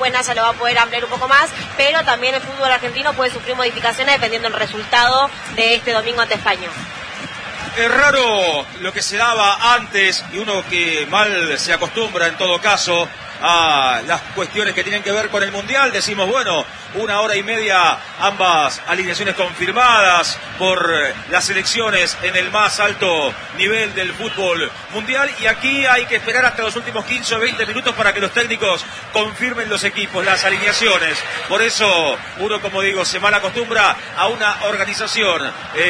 después NASA lo va a poder ampliar un poco más, pero también el fútbol argentino puede sufrir modificaciones dependiendo del resultado de este domingo ante España. Es raro lo que se daba antes, y uno que mal se acostumbra en todo caso a las cuestiones que tienen que ver con el Mundial. Decimos, bueno, 1 hora y media, ambas alineaciones confirmadas por las selecciones en el más alto nivel del fútbol mundial, y aquí hay que esperar hasta los últimos 15 o 20 minutos para que los técnicos confirmen los equipos, las alineaciones. Por eso uno, como digo, se mal acostumbra a una organización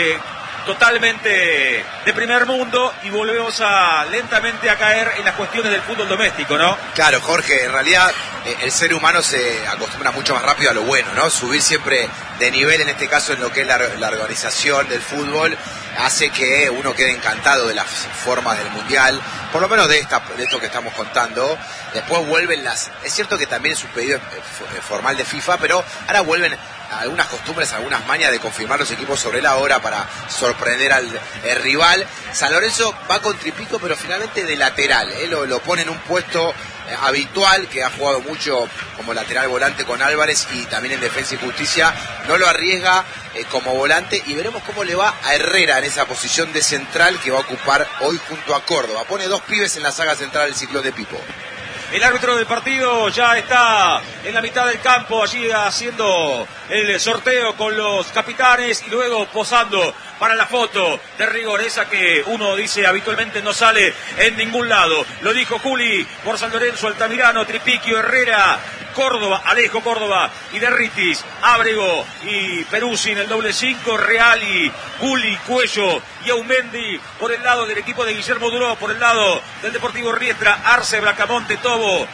totalmente de primer mundo, y volvemos lentamente a caer en las cuestiones del fútbol doméstico, ¿no? Claro, Jorge, en realidad el ser humano se acostumbra mucho más rápido a lo bueno, ¿no? Subir siempre de nivel, en este caso en lo que es la organización del fútbol, hace que uno quede encantado de las formas del Mundial, por lo menos de esto que estamos contando. Después vuelven es cierto que también es un pedido formal de FIFA, pero ahora vuelven algunas costumbres, algunas mañas de confirmar los equipos sobre la hora para sorprender al rival. San Lorenzo va con Tripico, pero finalmente de lateral, lo pone en un puesto habitual, que ha jugado mucho como lateral volante con Álvarez y también en Defensa y Justicia. No lo arriesga como volante, y veremos cómo le va a Herrera en esa posición de central que va a ocupar hoy junto a Córdoba. Pone 2 pibes en la saga central del ciclón de Pipo. El árbitro del partido ya está en la mitad del campo, allí haciendo el sorteo con los capitanes y luego posando para la foto de rigor, esa que uno dice habitualmente no sale en ningún lado. Lo dijo Juli por San Lorenzo, Altamirano, Tripiquio, Herrera, Córdoba, Alejo Córdoba y Derritis, Ábrego y Peruzzi en el doble 5, Reali, Juli, Cuello y Aumendi por el lado del equipo de Guillermo Duró, por el lado del Deportivo Riestra, Arce, Bracamonte, Tobo,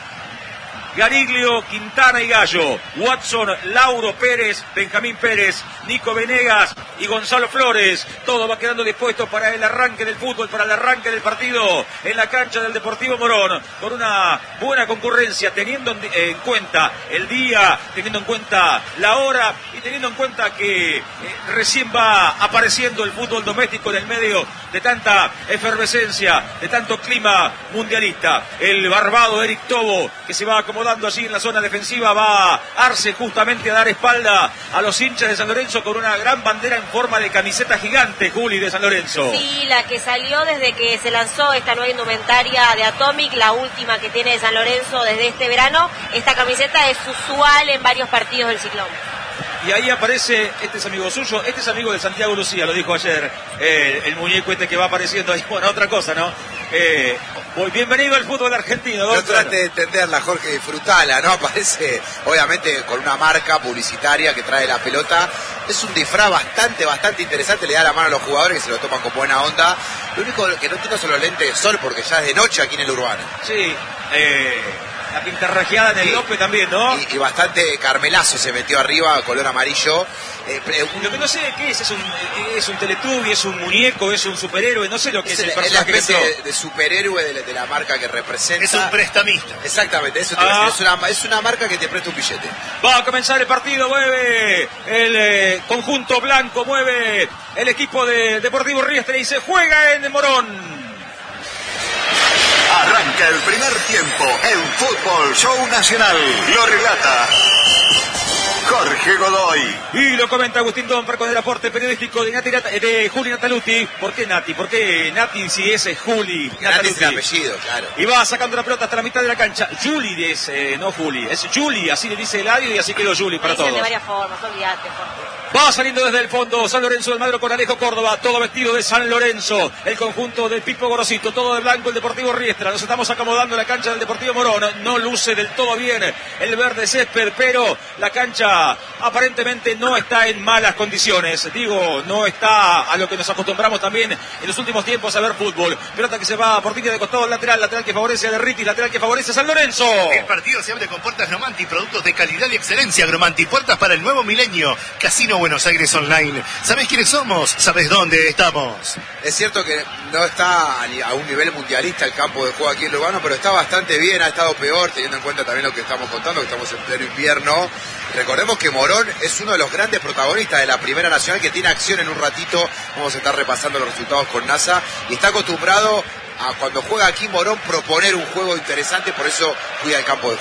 Gariglio, Quintana y Gallo, Watson, Lauro Pérez, Benjamín Pérez, Nico Venegas y Gonzalo Flores. Todo va quedando dispuesto para el arranque del fútbol, para el arranque del partido en la cancha del Deportivo Morón, con una buena concurrencia, teniendo en cuenta el día, teniendo en cuenta la hora y teniendo en cuenta que recién va apareciendo el fútbol doméstico en el medio de tanta efervescencia, de tanto clima mundialista. El barbado Eric Tobo, que se va acomodando allí en la zona defensiva, va a Arce justamente a dar espalda a los hinchas de San Lorenzo con una gran bandera en forma de camiseta gigante, Juli, de San Lorenzo. Sí, la que salió desde que se lanzó esta nueva indumentaria de Atomic, la última que tiene de San Lorenzo desde este verano. Esta camiseta es usual en varios partidos del Ciclón. Y ahí aparece, este es amigo suyo, este es amigo de Santiago Lucía, lo dijo ayer, el muñeco este que va apareciendo ahí. Bueno, otra cosa, ¿no? Bienvenido al fútbol argentino, doctor. Yo traté de entenderla, Jorge, disfrutala, ¿no? Aparece, obviamente, con una marca publicitaria que trae la pelota. Es un disfraz bastante interesante, le da la mano a los jugadores que se lo toman con buena onda. Lo único que no tengo son los lentes de sol, porque ya es de noche aquí en el Urbano. Sí, la pintarrajeada en el Lope también, ¿no? Y bastante carmelazo se metió arriba, color amarillo. Lo que no sé qué es un Teletubby, es un muñeco, es un superhéroe, no sé lo que es el personaje. Es la especie de superhéroe de la marca que representa. Es un prestamista. Exactamente, eso es una marca que te presta un billete. Va a comenzar el partido, mueve el conjunto blanco, mueve el equipo de Deportivo Riestra y se juega en Morón. Arranca el primer tiempo en Fútbol Show Nacional. Lo relata Jorge Godoy. Y lo comenta Agustín Domper con el aporte periodístico de Juli Nataluti. ¿Por qué Nati? ¿Por qué Nati si es Juli Nataluti? Nati es el apellido, claro. Y va sacando la pelota hasta la mitad de la cancha. Juli es, no Juli, es Juli, así le dice Eladio y así quedó Juli para todos. De varias formas, olvídate, Jorge. Va saliendo desde el fondo San Lorenzo del Madro con Alejo Córdoba, todo vestido de San Lorenzo, el conjunto del Pipo Gorosito, todo de blanco el Deportivo Riestra. Nos estamos acomodando en la cancha del Deportivo Morón, no luce del todo bien el verde césped, pero la cancha aparentemente no está en malas condiciones. Digo, no está a lo que nos acostumbramos también en los últimos tiempos a ver fútbol. Pelota que se va por línea de costado, lateral que favorece a Derriti, lateral que favorece a San Lorenzo. El partido se abre con puertas Gromanti, productos de calidad y excelencia. Gromanti, puertas para el nuevo milenio. Casino Buenos Aires Online. ¿Sabés quiénes somos? ¿Sabés dónde estamos? Es cierto que no está a un nivel mundialista el campo de juego aquí en Lugano, pero está bastante bien, ha estado peor, teniendo en cuenta también lo que estamos contando, que estamos en pleno invierno. Recordemos que Morón es uno de los grandes protagonistas de la Primera Nacional, que tiene acción en un ratito. Vamos a estar repasando los resultados con NASA, y está acostumbrado a, cuando juega aquí Morón, proponer un juego interesante, por eso cuida el campo de juego.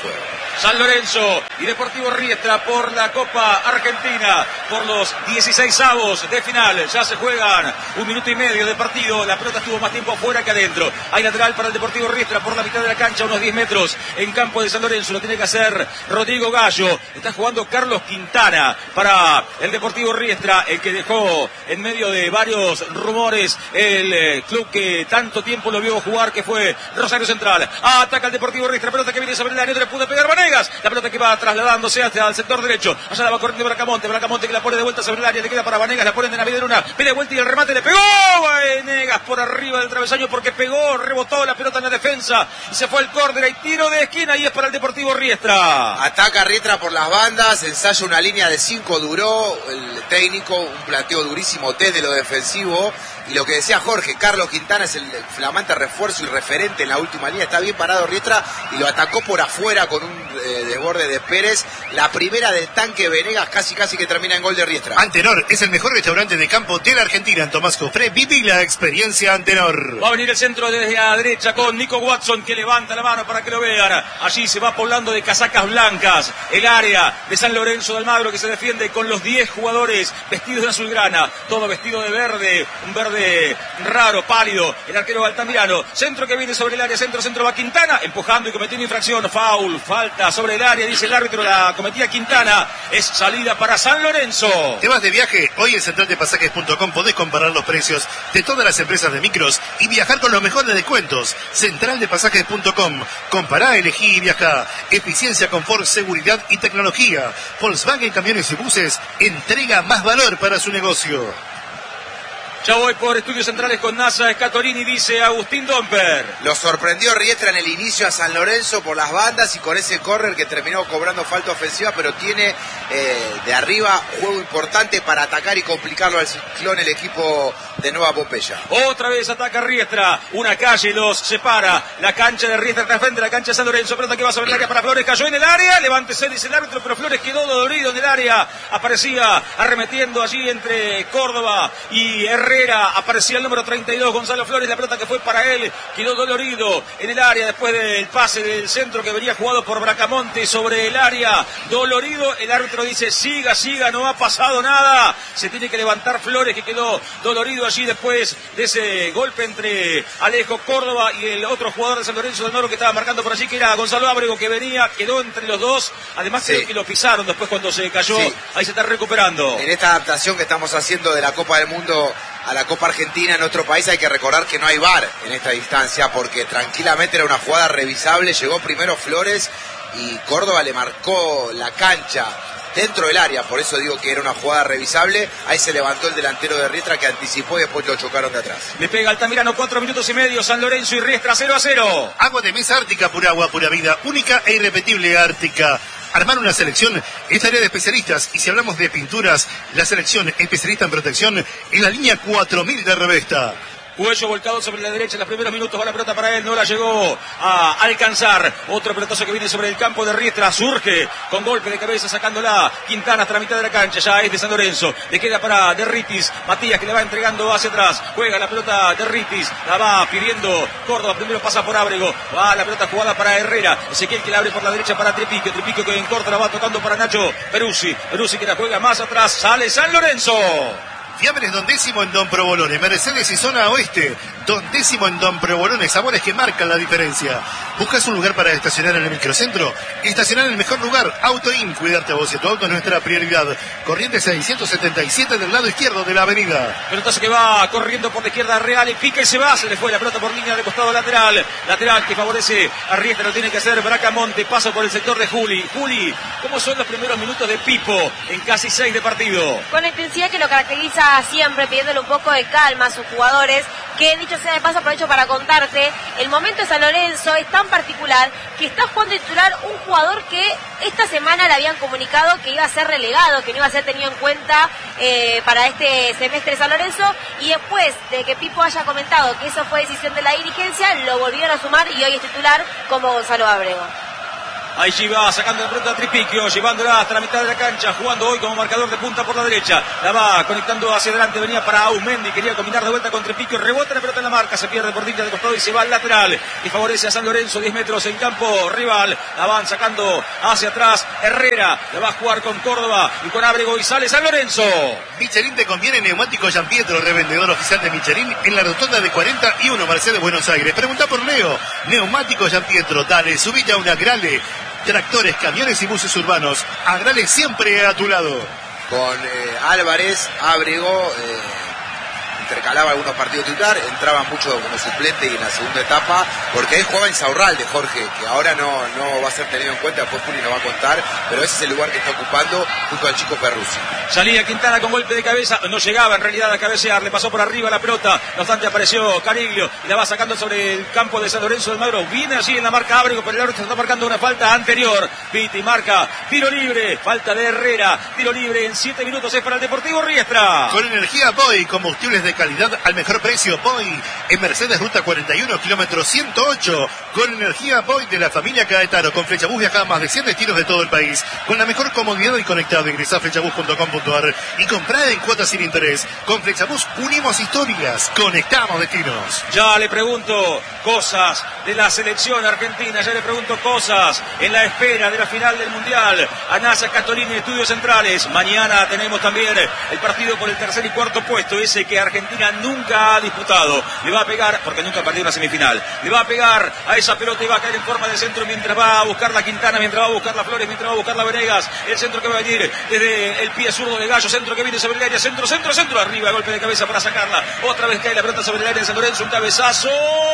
San Lorenzo y Deportivo Riestra por la Copa Argentina, por los 16avos de final. Ya se juegan 1 minuto y medio de partido. La pelota estuvo más tiempo afuera que adentro. Hay lateral para el Deportivo Riestra por la mitad de la cancha, unos 10 metros en campo de San Lorenzo. Lo tiene que hacer Rodrigo Gallo. Está jugando Carlos Quintana para el Deportivo Riestra, el que dejó en medio de varios rumores el club que tanto tiempo lo vio jugar, que fue Rosario Central. Ataca el Deportivo Riestra, pelota que viene sobre el área, no le pudo pegar Vanegas. La pelota que va trasladándose hacia el sector derecho. Allá la va corriendo Bracamonte que la pone de vuelta sobre el área, le queda para Vanegas, la ponen de Navidad Luna, pide vuelta y el remate le pegó Vanegas por arriba del travesaño porque pegó, rebotó la pelota en la defensa y se fue el córner y tiro de esquina y es para el Deportivo Riestra. Ataca Riestra por las bandas, ensaya una línea de 5, duró el técnico, un planteo durísimo desde lo defensivo. Y lo que decía Jorge, Carlos Quintana es el flamante refuerzo y referente en la última línea. Está bien parado Riestra y lo atacó por afuera con un desborde de Pérez. La primera del tanque Venegas casi que termina en gol de Riestra. Antenor es el mejor restaurante de campo de la Argentina. En Tomás Jofré, viví la experiencia Antenor. Va a venir el centro desde la derecha con Nico Watson, que levanta la mano para que lo vean. Allí se va poblando de casacas blancas el área de San Lorenzo de Almagro, que se defiende con los 10 jugadores vestidos de azulgrana, todo vestido de verde, un verde raro, pálido. El arquero Altamirano, centro que viene sobre el área, centro va Quintana, empujando y cometiendo infracción, foul, falta sobre el área, dice el árbitro, la cometía Quintana, es salida para San Lorenzo. ¿Te vas de viaje? Hoy en centraldepasajes.com podés comparar los precios de todas las empresas de micros y viajar con los mejores descuentos. Centraldepasajes.com, compará, elegí y viajá. Eficiencia, confort, seguridad y tecnología. Volkswagen Camiones y Buses entrega más valor para su negocio. Ya voy por Estudios Centrales con NASA Scatolini, dice Agustín Domper. Lo sorprendió Riestra en el inicio a San Lorenzo por las bandas y con ese córner que terminó cobrando falta ofensiva, pero tiene de arriba juego importante para atacar y complicarlo al Ciclón el equipo de Nueva Pompeya. Otra vez ataca Riestra, una calle los separa, la cancha de Riestra está frente a la cancha de San Lorenzo, pelota que va sobre el área para Flores, cayó en el área, levántese, dice el árbitro, pero Flores quedó dolorido en el área, aparecía arremetiendo allí entre Córdoba y Herrera, aparecía el número 32, Gonzalo Flores, la pelota que fue para él, quedó dolorido en el área después del pase del centro que venía jugado por Bracamonte sobre el área, dolorido, el árbitro dice siga, no ha pasado nada, se tiene que levantar Flores que quedó dolorido allí después de ese golpe entre Alejo Córdoba y el otro jugador de San Lorenzo del Noro que estaba marcando por allí, que era Gonzalo Ábrego, que venía, quedó entre los dos, además creo que lo pisaron después cuando se cayó, ahí se está recuperando. En esta adaptación que estamos haciendo de la Copa del Mundo a la Copa Argentina en otro país hay que recordar que no hay VAR en esta distancia porque tranquilamente era una jugada revisable, llegó primero Flores y Córdoba le marcó la cancha dentro del área, por eso digo que era una jugada revisable. Ahí se levantó el delantero de Riestra que anticipó y después lo chocaron de atrás. Le pega Altamirano, 4 minutos y medio, San Lorenzo y Riestra 0-0. Agua de mesa Ártica, pura agua, pura vida, única e irrepetible Ártica. Armar una selección es tarea de especialistas y si hablamos de pinturas, la selección especialista en protección es la línea 4000 de Revesta. Cuello volcado sobre la derecha en los primeros minutos, va la pelota para él, no la llegó a alcanzar. Otro pelotazo que viene sobre el campo de Riestra, surge con golpe de cabeza sacándola Quintana hasta la mitad de la cancha, ya es de San Lorenzo, le queda para Derritis, Matías que le va entregando hacia atrás, juega la pelota Derritis, la va pidiendo Córdoba, primero pasa por Ábrego, va la pelota jugada para Herrera, Ezequiel que la abre por la derecha para Trepique que en corto la va tocando para Nacho Peruzzi que la juega más atrás, sale San Lorenzo. Fiambres Don Décimo en Don Provolone, Mercedes y zona oeste, Don Décimo en Don Provolone, sabores que marcan la diferencia. ¿Buscas un lugar para estacionar en el microcentro? Estacionar en el mejor lugar, Autoin, cuidarte a vos y a tu auto es nuestra prioridad. Corrientes 677 del lado izquierdo de la avenida. Pelotazo que va corriendo por la izquierda Real y pica y se va, se le fue la pelota por línea de costado lateral que favorece a Riestra, lo tiene que hacer Bracamonte, pasa por el sector de Juli, ¿cómo son los primeros minutos de Pipo en casi 6 de partido? Con la intensidad que lo caracteriza siempre, pidiéndole un poco de calma a sus jugadores, que dicho sea de paso aprovecho para contarte, el momento de San Lorenzo es tan particular que está jugando titular un jugador que esta semana le habían comunicado que iba a ser relegado, que no iba a ser tenido en cuenta para este semestre de San Lorenzo, y después de que Pipo haya comentado que eso fue decisión de la dirigencia, lo volvieron a sumar y hoy es titular como Gonzalo Ábrego. Allí va sacando de pronto a Tripiquio, llevándola hasta la mitad de la cancha, jugando hoy como marcador de punta por la derecha. La va conectando hacia adelante, venía para Aumendi, quería combinar de vuelta con Tripiquio, rebota la pelota en la marca, se pierde por dicha de costado y se va al lateral. Y favorece a San Lorenzo, 10 metros en campo rival. La van sacando hacia atrás Herrera, la va a jugar con Córdoba y con Ábrego y sale San Lorenzo. Michelin te conviene neumático Gianpietro, revendedor oficial de Michelin en la rotonda de 41 Mercedes Buenos Aires. Pregunta por Leo, neumático Gianpietro, dale, subite a una Agrale. Tractores, camiones y buses urbanos, Agrale siempre a tu lado. Con Álvarez, Ábrego, intercalaba algunos partidos titular, entraba mucho como suplente y en la segunda etapa, porque él jugaba en Saurralde, Jorge, que ahora no va a ser tenido en cuenta, después Juli nos va a contar, pero ese es el lugar que está ocupando junto al chico Perruzzi. Salía Quintana con golpe de cabeza, no llegaba en realidad a cabecear, le pasó por arriba la pelota, no obstante apareció Cariglio y la va sacando sobre el campo de San Lorenzo de Almagro, viene allí en la marca Ábrego, pero el árbitro está marcando una falta anterior, Piti marca, tiro libre, falta de Herrera, tiro libre en 7 minutos es para el Deportivo Riestra. Con energía Boy, combustibles de calidad al mejor precio, Boy, en Mercedes Ruta 41, kilómetro 108, con energía Boy de la familia Caetano, con Flechabús viaja a más de 100 destinos de todo el país, con la mejor comodidad y conectado, ingresá a flechabús.com.ar y comprá en cuotas sin interés. Con Flechabús unimos historias, conectamos destinos. Ya le pregunto cosas de la selección argentina, ya le pregunto cosas en la espera de la final del Mundial. A NASA Catolini, Estudios Centrales. Mañana tenemos también el partido por el tercer y cuarto puesto, ese que Argentina nunca ha disputado. Le va a pegar, porque nunca perdió una semifinal, le va a pegar a esa pelota y va a caer en forma de centro mientras va a buscar la Quintana, mientras va a buscar la Flores, mientras va a buscar la Venegas. El centro que va a venir desde el pie zurdo de Gallo, centro que viene sobre el área, centro, arriba, golpe de cabeza para sacarla. Otra vez cae la pelota sobre el área de San Lorenzo, un cabezazo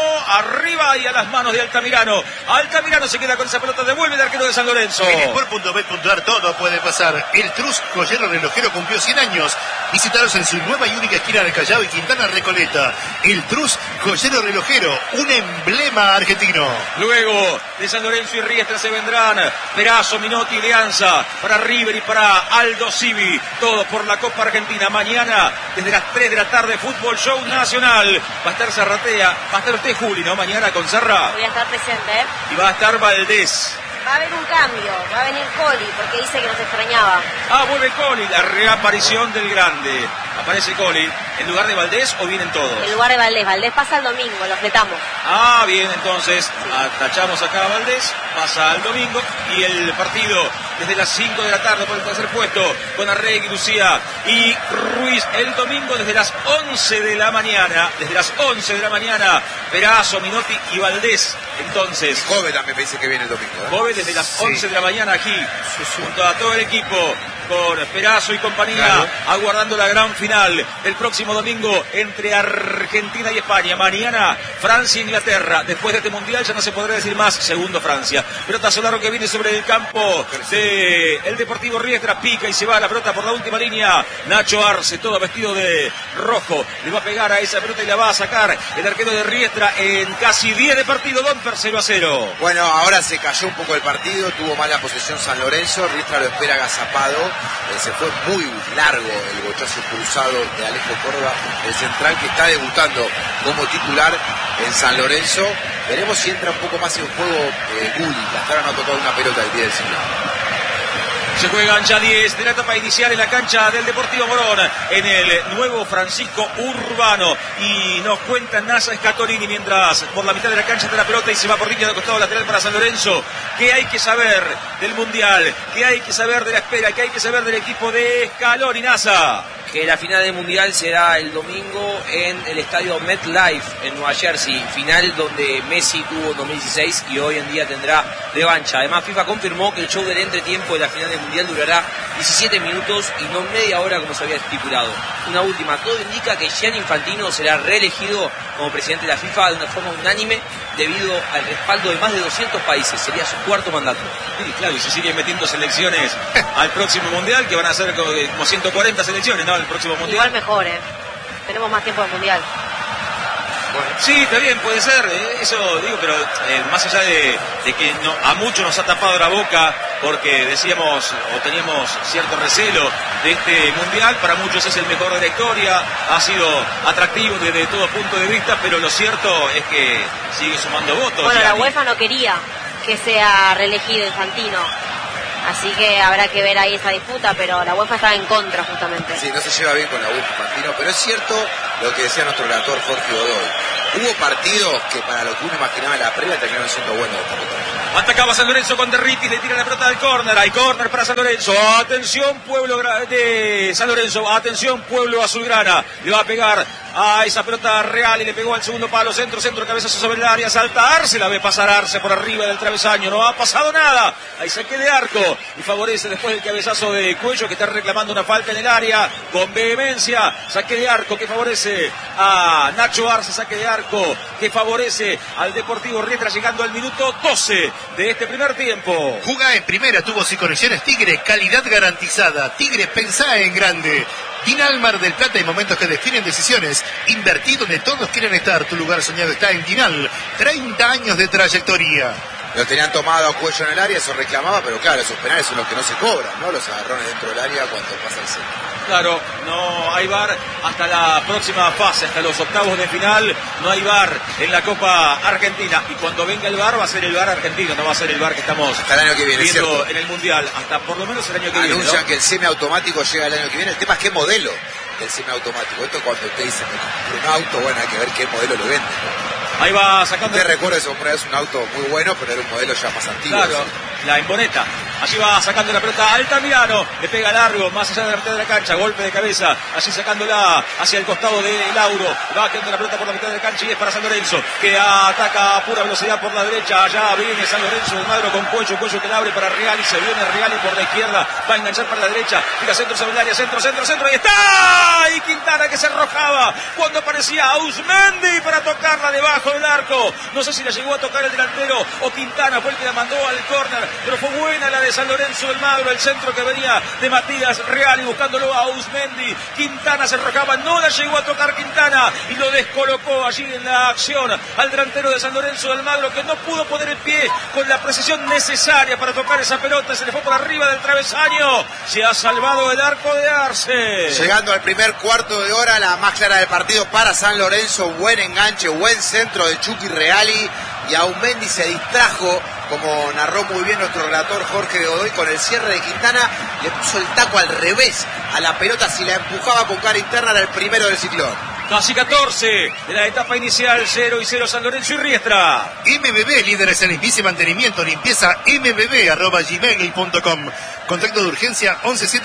arriba y a las manos de Altamirano. Altamirano se queda con esa pelota, devuelve el arquero de San Lorenzo. En Sport.bet.ar todo puede pasar. El Trus Joyero Relojero cumplió 100 años. Visítalos en su nueva y única esquina de Callao y Quintana Recoleta. El Trus Joyero Relojero, un emblema argentino. Luego de San Lorenzo y Riestra se vendrán Perazo, Minotti y Leanza para River y para Aldo Civi. Todo por la Copa Argentina. Mañana, desde las 3 de la tarde, Fútbol Show Nacional. Va a estar Zarratea, va a estar usted, Juli, ¿no? Mañana con Zarra. Voy a estar presente, ¿eh? Y va a estar Valdés. Va a haber un cambio, va a venir Coli, porque dice que nos extrañaba. Vuelve Coli, la reaparición del grande. Aparece Coli, ¿en lugar de Valdés o vienen todos? En lugar de Valdés, Valdés pasa el domingo, lo fletamos. Bien, entonces, sí. Tachamos acá a Valdés, pasa al domingo, y el partido desde las 5 de la tarde por el tercer puesto, con Arregui, Lucía y Ruiz, el domingo desde las 11 de la mañana, Perazo, Minotti y Valdés, entonces. Jove también me dice que viene el domingo, ¿eh? Jove desde las 11 de la mañana aquí, junto a todo el equipo, con Perazo y compañía, claro, aguardando la gran final el próximo domingo entre Argentina y España. Mañana Francia e Inglaterra. Después de este mundial ya no se podrá decir más segundo Francia. Pelota Solaro que viene sobre el campo de el Deportivo Riestra, pica y se va la pelota por la última línea. Nacho Arce, todo vestido de rojo, le va a pegar a esa pelota y la va a sacar el arquero de Riestra en casi 10 de partido. Domper 0-0. Bueno, ahora se cayó un poco el partido, tuvo mala posesión San Lorenzo, Riestra lo espera agazapado. Se fue muy largo el bochazo cruzado de Alejo Córdoba, el central que está debutando como titular en San Lorenzo. Veremos si entra un poco más en juego Gulli, que hasta ahora no ha tocado una pelota del pie del señor. Se juegan ya 10 de la etapa inicial en la cancha del Deportivo Morón, en el nuevo Francisco Urbano. Y nos cuenta NASA Scatolini mientras por la mitad de la cancha está la pelota y se va por línea de costado lateral para San Lorenzo. ¿Qué hay que saber del Mundial? ¿Qué hay que saber de la espera? ¿Qué hay que saber del equipo de Scaloni, NASA? Que la final del Mundial será el domingo en el estadio MetLife en Nueva Jersey, final donde Messi tuvo en 2016 y hoy en día tendrá revancha. Además, FIFA confirmó que el show del entretiempo de la final del Mundial durará 17 minutos y no media hora como se había estipulado. Una última, todo indica que Gianni Infantino será reelegido como presidente de la FIFA de una forma unánime debido al respaldo de más de 200 países. Sería su cuarto mandato. Sí, claro, y se siguen metiendo selecciones al próximo Mundial, que van a ser como 140 selecciones, ¿no? El próximo Mundial. Igual mejor, tenemos más tiempo de Mundial. Bueno, sí, está bien, puede ser, eso digo, pero más allá de que a muchos nos ha tapado la boca porque decíamos o teníamos cierto recelo de este Mundial, para muchos es el mejor de la historia, ha sido atractivo desde todo punto de vista, pero lo cierto es que sigue sumando votos. Bueno, la UEFA no quería que sea reelegido Infantino. Así que habrá que ver ahí esa disputa, pero la UEFA está en contra justamente. Sí, no se lleva bien con la UEFA Infantino, pero es cierto lo que decía nuestro relator Jorge Godoy. Hubo partidos que para lo que uno imaginaba en la previa terminaron siendo buenos. Atacaba San Lorenzo con Derriti, le tira la pelota del córner. Hay córner para San Lorenzo. Atención, pueblo de San Lorenzo. Atención, pueblo azulgrana. Le va a pegar a esa pelota Real y le pegó al segundo palo. Centro, cabezazo sobre el área. Salta Arce, la ve pasar Arce por arriba del travesaño. No ha pasado nada. Hay saque de arco y favorece después del cabezazo de Cuello, que está reclamando una falta en el área con vehemencia. Saque de arco que favorece a Nacho Arce. Saque de arco que favorece al Deportivo Riestra, llegando al minuto 12 de este primer tiempo. Juga en primera, tubos y conexiones Tigre, calidad garantizada. Tigre, pensá en grande. Dinal Mar del Plata, en momentos que definen decisiones. Invertí donde todos quieren estar. Tu lugar soñado está en Dinal. 30 años de trayectoria. Lo tenían tomado a Cuello en el área, eso reclamaba, pero claro, esos penales son los que no se cobran, ¿no? Los agarrones dentro del área cuando pasa el centro. Claro, no hay VAR hasta la próxima fase, hasta los octavos de final. No hay VAR en la Copa Argentina. Y cuando venga el VAR va a ser el VAR argentino, no va a ser el VAR que estamos hasta el año que viene, viendo en el Mundial. Hasta por lo menos el año que viene. Anuncian que el semiautomático llega el año que viene. El tema es qué modelo del semiautomático. Esto cuando usted dice me compré un auto, bueno, hay que ver qué modelo lo vende. Ahí va sacando. Te recuerdo que compré un auto muy bueno, pero era un modelo ya más antiguo. Claro, la Emboneta. Allí va sacando la pelota Altamirano, le pega largo, más allá de la mitad de la cancha, golpe de cabeza, allí sacándola hacia el costado de Lauro, va quedando la pelota por la mitad de la cancha y es para San Lorenzo, que ataca a pura velocidad por la derecha. Allá viene San Lorenzo del Magro con Cuello que la abre para Real y se viene Real y por la izquierda va a enganchar para la derecha, tira centro sobre el área, centro, ahí está, y Quintana que se arrojaba cuando aparecía Ausmendi para tocarla debajo del arco. No sé si la llegó a tocar el delantero o Quintana fue el que la mandó al córner, pero fue buena la de San Lorenzo del Magro, el centro que venía de Matías Real y buscándolo a Ausmendi. Quintana se arrojaba, no la llegó a tocar Quintana y lo descolocó allí en la acción al delantero de San Lorenzo del Magro, que no pudo poner el pie con la precisión necesaria para tocar esa pelota, se le fue por arriba del travesaño. Se ha salvado el arco de Arce. Llegando al primer cuarto de hora, la más clara del partido para San Lorenzo. Buen enganche, buen centro de Chucky Reali, y Ausmendi se distrajo, como narró muy bien nuestro relator Jorge Godoy, con el cierre de Quintana. Le puso el taco al revés a la pelota, si la empujaba con cara interna era el primero del Ciclón. Casi 14 de la etapa inicial, 0-0 San Lorenzo y Riestra. MBB, líderes en limpieza y mantenimiento, limpieza mbb@gmail.com. Contacto de urgencia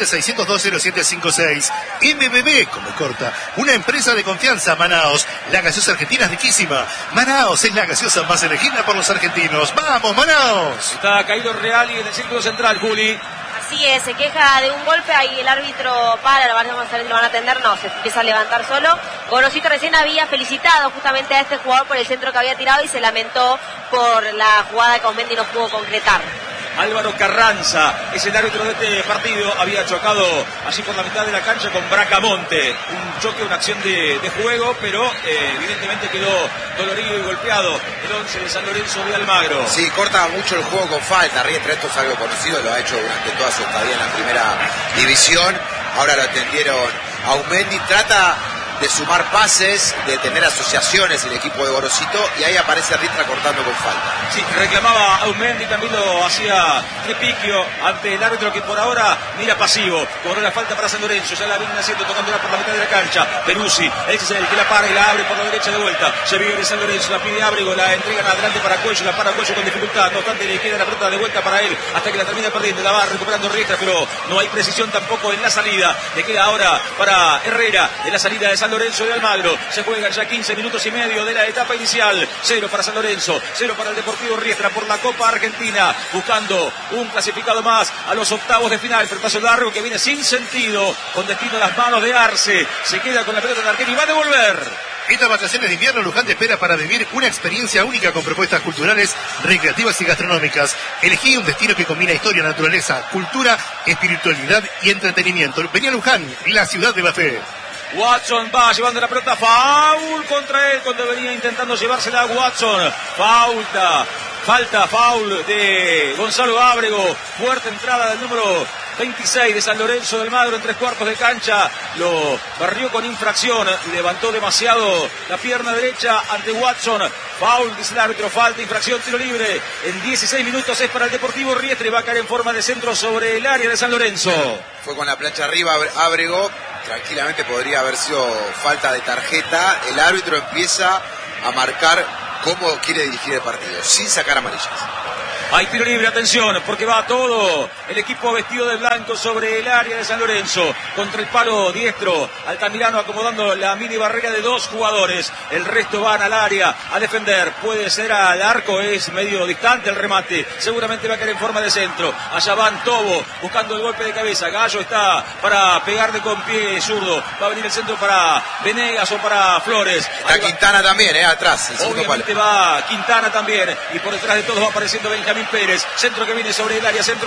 117-602-0756. MBB, como corta, una empresa de confianza. Manaos, la gaseosa argentina es riquísima. Manaos es la gaseosa más elegida por los argentinos. ¡Vamos, Manaos! Está caído Real y en el círculo central, Juli. Así es, se queja de un golpe, ahí el árbitro para, vamos a ver si lo van a atender, no, se empieza a levantar solo. Gorosito recién había felicitado justamente a este jugador por el centro que había tirado y se lamentó por la jugada que Ausmendi no pudo concretar. Álvaro Carranza es el árbitro de este partido, había chocado allí por la mitad de la cancha con Bracamonte, un choque, una acción de juego, pero evidentemente quedó dolorido y golpeado el 11 de San Lorenzo de Almagro. Sí, corta mucho el juego con falta. Riestra, esto es algo conocido, lo ha hecho durante toda su estadía en la primera división. Ahora lo atendieron a Ausmendi, trata de sumar pases, de tener asociaciones el equipo de Gorosito, y ahí aparece Riestra cortando con falta. Sí, reclamaba a Ausmendi, también lo hacía Trepiquio ante el árbitro, que por ahora mira pasivo. Cobró la falta para San Lorenzo, ya la vienen haciendo, tocándola por la mitad de la cancha. Peruzzi, ese es el que la para y la abre por la derecha de vuelta. Se viene San Lorenzo, la pide Ábrego, la entregan adelante para Cuello, la para Cuello con dificultad. No obstante, le queda la pelota de vuelta para él hasta que la termina perdiendo. La va recuperando Riestra, pero no hay precisión tampoco en la salida. Le queda ahora para Herrera en la salida de San Lorenzo de Almagro. Se juegan ya 15 minutos y medio de la etapa inicial. 0 para San Lorenzo, 0 para el Deportivo Riestra por la Copa Argentina, buscando un clasificado más a los octavos de final. El paso largo que viene sin sentido, con destino a las manos de Arce. Se queda con la pelota de arquero y va a devolver. Estas vacaciones de invierno, Luján te espera para vivir una experiencia única con propuestas culturales, recreativas y gastronómicas. Elegí un destino que combina historia, naturaleza, cultura, espiritualidad y entretenimiento. Vení a Luján, la ciudad de la fe. Watson va llevando la pelota, foul contra él cuando venía intentando llevársela a Watson. Falta Falta, foul de Gonzalo Ábrego. Fuerte entrada del número 26 de San Lorenzo del Magro en 3/4 de cancha. Lo barrió con infracción y levantó demasiado la pierna derecha ante Watson. Foul, dice el árbitro, falta, infracción, tiro libre. En 16 minutos es para el Deportivo Riestra y va a caer en forma de centro sobre el área de San Lorenzo. Fue con la plancha arriba Ábrego. Tranquilamente podría haber sido falta de tarjeta. El árbitro empieza a marcar cómo quiere dirigir el partido, sin sacar amarillas. Hay tiro libre, atención, porque va todo el equipo vestido de blanco sobre el área de San Lorenzo, contra el palo diestro. Altamirano acomodando la mini barrera de 2 jugadores. El resto van al área a defender. Puede ser al arco, es medio distante el remate. Seguramente va a caer en forma de centro. Allá van Tobo buscando el golpe de cabeza. Gallo está para pegarle con pie zurdo. Va a venir el centro para Venegas o para Flores. Está Quintana también, atrás. Obviamente va Quintana también. Y por detrás de todos va apareciendo Benjamín Pérez, centro que viene sobre el área, centro,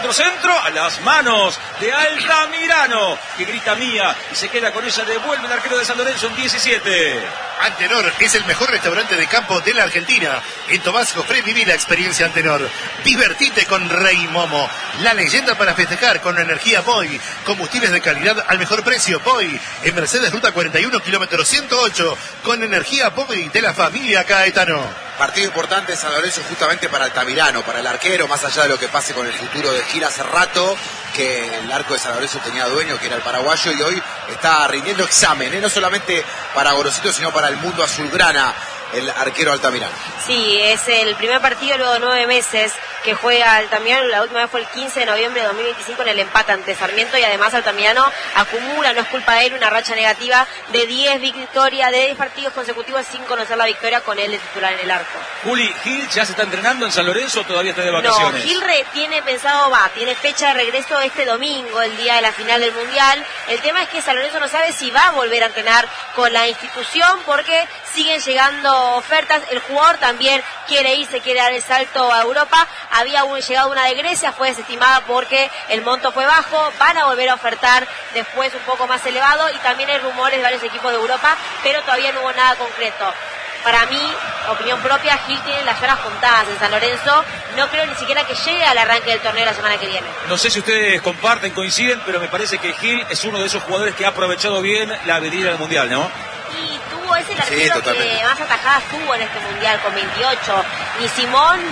a las manos de Altamirano, que grita mía y se queda con ella, devuelve el arquero de San Lorenzo en 17. Antenor es el mejor restaurante de campo de la Argentina. En Tomás Jofré viví la experiencia Antenor. Divertite con Rey Momo, la leyenda para festejar con energía Boy. Combustibles de calidad al mejor precio Boy. En Mercedes Ruta 41, kilómetro 108, con energía Boy de la familia Caetano. Partido importante de San Lorenzo justamente para Altamirano, para el arquero, más allá de lo que pase con el futuro de Gil. Hace rato que el arco de San Lorenzo tenía dueño, que era el paraguayo, y hoy está rindiendo examen, no solamente para Gorosito, sino para el mundo azulgrana, el arquero Altamirano. Sí, es el primer partido luego de 9 meses que juega Altamirano. La última vez fue el 15 de noviembre de 2025 en el empate ante Sarmiento, y además Altamirano acumula, no es culpa de él, una racha negativa de 10 victorias, de 10 partidos consecutivos sin conocer la victoria con él de titular en el arco. Juli, ¿Gil ya se está entrenando en San Lorenzo o todavía está de vacaciones? No, Gil tiene pensado, tiene fecha de regreso este domingo, el día de la final del Mundial. El tema es que San Lorenzo no sabe si va a volver a entrenar con la institución porque siguen llegando ofertas. El jugador también quiere irse, quiere dar el salto a Europa. Había llegado una de Grecia, fue desestimada porque el monto fue bajo. Van a volver a ofertar después un poco más elevado, y también hay rumores de varios equipos de Europa, pero todavía no hubo nada concreto. Para mí, opinión propia, Gil tiene las horas contadas en San Lorenzo. No creo ni siquiera que llegue al arranque del torneo la semana que viene. No sé si ustedes comparten, coinciden, pero me parece que Gil es uno de esos jugadores que ha aprovechado bien la venida del Mundial, ¿no? Y tuvo ese arquero que más atajadas tuvo en este Mundial con 28. Ni Simón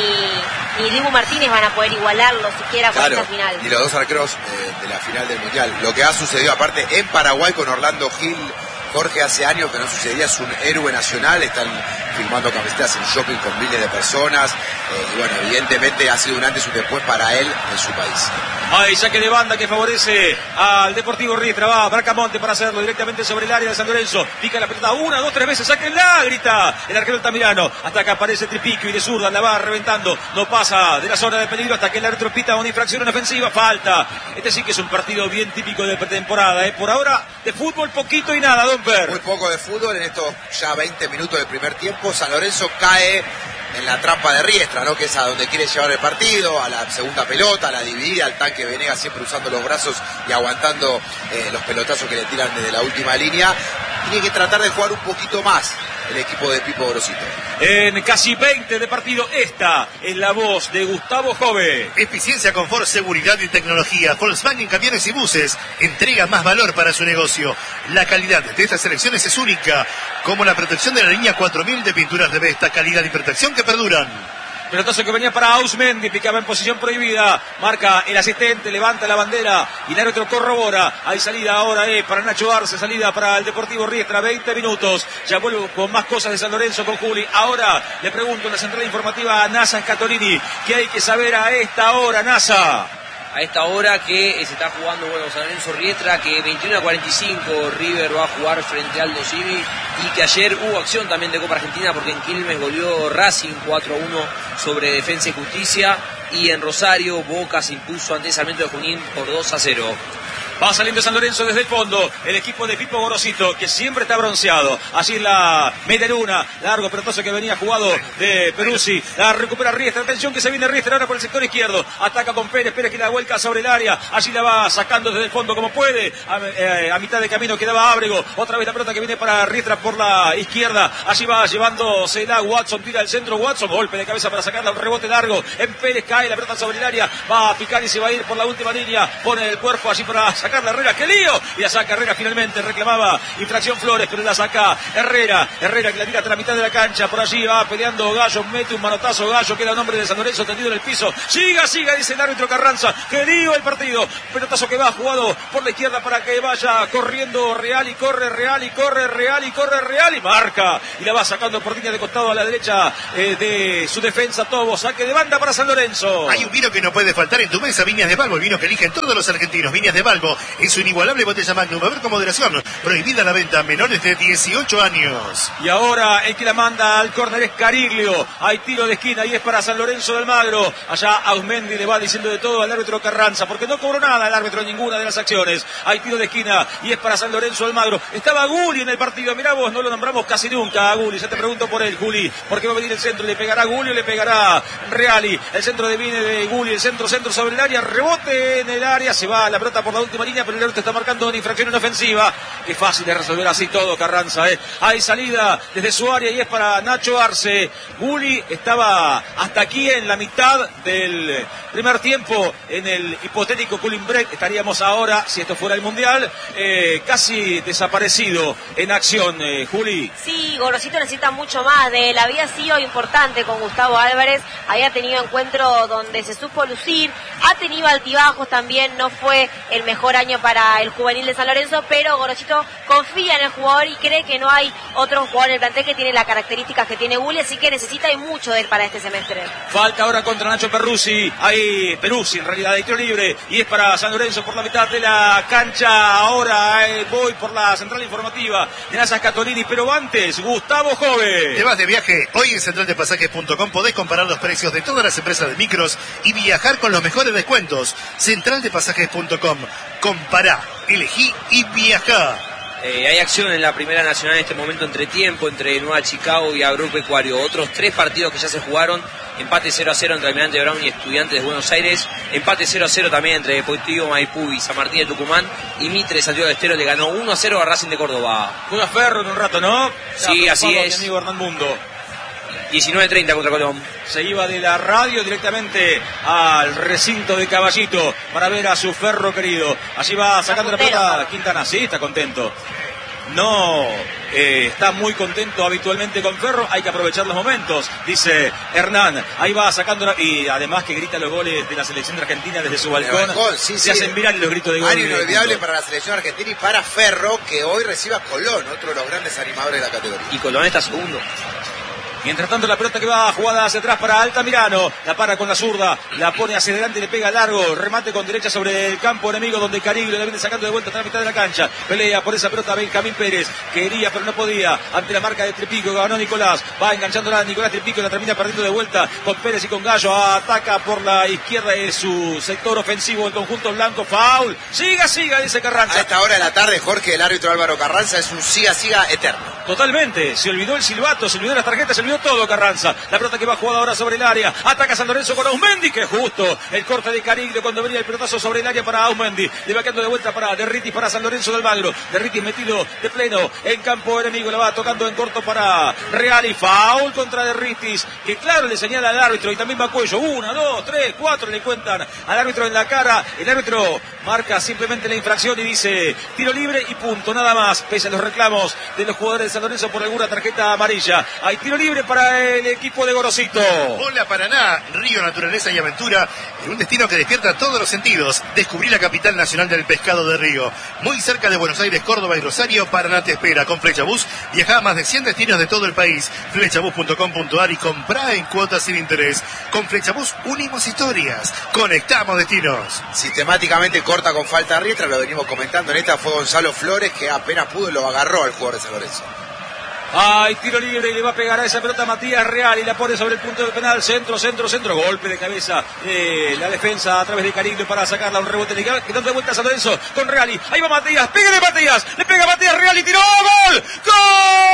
ni Dibu Martínez van a poder igualarlo siquiera con esta final. Y los dos arqueros de la final del Mundial. Lo que ha sucedido aparte en Paraguay con Orlando Gil, Jorge, hace años que no sucedía, es un héroe nacional. Están firmando camisetas en shopping con miles de personas, y bueno, evidentemente ha sido un antes y un después para él en su país. Hay saque de banda que favorece al Deportivo Riestra. Va Bracamonte para hacerlo directamente sobre el área de San Lorenzo. Pica la pelota 1, 2, 3 veces. ¡Sáquenla! Grita el arquero Altamirano. Hasta que aparece Tripiquio y de zurda la va reventando. No pasa de la zona de peligro hasta que el árbitro pita una infracción en ofensiva. Falta. Este sí que es un partido bien típico de pretemporada. Por ahora, de fútbol poquito y nada, Don Per. Muy poco de fútbol en estos ya 20 minutos del primer tiempo. San Lorenzo cae en la trampa de Riestra, ¿no? Que es a donde quiere llevar el partido, a la segunda pelota, a la dividida, al tanque Venegas siempre usando los brazos y aguantando los pelotazos que le tiran desde la última línea. Tiene que tratar de jugar un poquito más el equipo de Pipo Gorosito. En casi 20 de partido, esta es la voz de Gustavo Jove. Eficiencia, confort, seguridad y tecnología. Volkswagen Camiones y Buses entrega más valor para su negocio. La calidad de estas selecciones es única, como la protección de la línea 4000 de pinturas de Vesta, calidad y protección que perduran. Pelotazo que venía para Ausmendi, picaba en posición prohibida, marca el asistente, levanta la bandera y el árbitro corrobora. Hay salida ahora para Nacho Arce, salida para el Deportivo Riestra, 20 minutos. Ya vuelvo con más cosas de San Lorenzo con Juli. Ahora le pregunto en la central informativa a Nasa Scatolini, ¿qué hay que saber a esta hora, Nasa? A esta hora que se está jugando San Lorenzo Riestra, que 21:45 River va a jugar frente al Aldo Civi, y que ayer hubo acción también de Copa Argentina porque en Quilmes goleó Racing 4-1 sobre Defensa y Justicia, y en Rosario Boca se impuso ante Sarmiento de Junín por 2-0. Va saliendo San Lorenzo desde el fondo. El equipo de Pipo Gorosito, que siempre está bronceado. Allí en la media luna. Largo pelotazo que venía jugado de Peruzzi. La recupera Riestra. Atención que se viene Riestra ahora por el sector izquierdo. Ataca con Pérez. Pérez que la vuelca sobre el área. Allí la va sacando desde el fondo como puede. A mitad de camino quedaba Ábrego. Otra vez la pelota que viene para Riestra por la izquierda. Allí va llevándosela Watson. Tira el centro Watson. Golpe de cabeza para sacarla. Un rebote largo. En Pérez cae la pelota sobre el área. Va a picar y se va a ir por la última línea. Pone el cuerpo allí para sacar la Herrera. ¡Qué lío! Y la saca Herrera finalmente. Reclamaba infracción Flores, pero la saca Herrera. Herrera que la tira hasta la mitad de la cancha. Por allí va peleando Gallo. Mete un manotazo Gallo. Queda un hombre de San Lorenzo tendido en el piso. Siga, dice el árbitro Carranza. ¡Qué lío el partido! Pelotazo que va jugado por la izquierda para que vaya corriendo Real y corre Real y corre Real y corre Real y marca. Y la va sacando por línea de costado a la derecha de su defensa Tobo. Saque de banda para San Lorenzo. Hay un vino que no puede faltar en tu mesa, Viñas de Balbo, el vino que eligen todos los argentinos. Viñas de Balbo es su inigualable botella Magnum. A ver con moderación. Prohibida la venta a menores de 18 años. Y ahora el que la manda al córner es Cariglio. Hay tiro de esquina y es para San Lorenzo de Almagro. Allá Ausmendi le va diciendo de todo al árbitro Carranza, porque no cobró nada el árbitro en ninguna de las acciones. Hay tiro de esquina y es para San Lorenzo de Almagro. Estaba Gulli en el partido. Mirá vos, no lo nombramos casi nunca a Gulli. Ya te pregunto por él, Gulli. ¿Por qué va a venir el centro? ¿Le pegará Gulli o le pegará Reali? El centro viene de Gulli. El centro sobre el área. Rebote en el área. Se va la pelota por la última línea, pero el árbitro está marcando una infracción en ofensiva. Qué fácil de resolver así todo, Carranza. Hay salida desde su área y es para Nacho Arce. Gulli estaba hasta aquí en la mitad del primer tiempo en el hipotético cooling break. Estaríamos ahora, si esto fuera el Mundial, casi desaparecido en acción, Juli. Sí, Gorosito necesita mucho más de él. Había sido importante con Gustavo Álvarez, había tenido encuentro donde se supo lucir, ha tenido altibajos también, no fue el mejor año para el juvenil de San Lorenzo, pero Gorosito confía en el jugador y cree que no hay otro jugador en el plantel que tiene las características que tiene Gulli, así que necesita y mucho de él para este semestre. Falta ahora contra Nacho Peruzzi, hay Peruzzi en realidad de tiro libre y es para San Lorenzo por la mitad de la cancha. Ahora voy por la central informativa de Nasa Catolini, pero antes Gustavo Jove. Te vas de viaje, hoy en centraldepasajes.com podés comparar los precios de todas las empresas de micros y viajar con los mejores descuentos. Centraldepasajes.com, compará, elegí y viajá. Hay acción en la Primera Nacional en este momento entre tiempo, entre Nueva Chicago y Agropecuario. Otros 3 partidos que ya se jugaron. Empate 0-0 entre Almirante Brown y Estudiantes de Buenos Aires. Empate 0-0 también entre Deportivo Maipú y San Martín de Tucumán. Y Mitre Santiago del Estero le ganó 1-0 a Racing de Córdoba. Juega Ferro en un rato, ¿no? Sí, así es. Mi amigo Hernán Mundo. 19-30 contra Colón. Se iba de la radio directamente al recinto de Caballito para ver a su Ferro querido. Allí va sacando la pelota Quintana. Sí, está contento. No está muy contento habitualmente con Ferro, hay que aprovechar los momentos, dice Hernán. Ahí va sacando y además que grita los goles de la selección de Argentina desde su balcón. Se hacen virales los gritos de gol. Año inolvidable para la selección argentina y para Ferro, que hoy recibe a Colón, otro de los grandes animadores de la categoría. Y Colón está segundo. Mientras tanto la pelota que va jugada hacia atrás para Altamirano, la para con la zurda, la pone hacia adelante y le pega largo, remate con derecha sobre el campo enemigo donde Cariglio la viene sacando de vuelta hasta la mitad de la cancha, pelea por esa pelota Benjamín Pérez, quería pero no podía, ante la marca de Tripico, ganó Nicolás, va enganchándola Nicolás Tripico y la termina perdiendo de vuelta con Pérez y con Gallo, ataca por la izquierda de su sector ofensivo el conjunto blanco, foul, siga, dice Carranza. A esta hora de la tarde, Jorge, el árbitro Álvaro Carranza es un siga eterno. Totalmente, se olvidó el silbato, se olvidó las tarjetas, se olvidó todo Carranza. La pelota que va jugada ahora sobre el área, ataca San Lorenzo con Ausmendi, que justo el corte de Cariglio cuando venía el pelotazo sobre el área para Ausmendi, le va quedando de vuelta para Derritis para San Lorenzo del Almagro, Derritis metido de pleno en campo enemigo, la va tocando en corto para Reali, foul contra Derritis, que claro le señala al árbitro y también va a cuello, 1, 2, 3, 4 le cuentan al árbitro en la cara, el árbitro marca simplemente la infracción y dice tiro libre y punto, nada más, pese a los reclamos de los jugadores de San Lorenzo por alguna tarjeta amarilla. Hay tiro libre para el equipo de Gorosito. Hola Paraná, río, naturaleza y aventura, en un destino que despierta todos los sentidos. Descubrí la capital nacional del pescado de río. Muy cerca de Buenos Aires, Córdoba y Rosario, Paraná te espera. Con Flechabús viaja a más de 100 destinos de todo el país. Flechabús.com.ar y comprá en cuotas sin interés. Con Flechabús unimos historias, conectamos destinos. Sistemáticamente corta con falta Riestra, lo venimos comentando. En esta fue Gonzalo Flores, que apenas pudo lo agarró al jugador de San Lorenzo. Hay tiro libre y le va a pegar a esa pelota Matías Real y la pone sobre el punto del penal. Centro. Golpe de cabeza la defensa a través de Cariglio para sacarla. Un rebote que da vuelta a San Lorenzo con Reali. Ahí va Matías. Pégale Matías. Le pega Matías Real y tiró. ¡Gol! ¡Gol!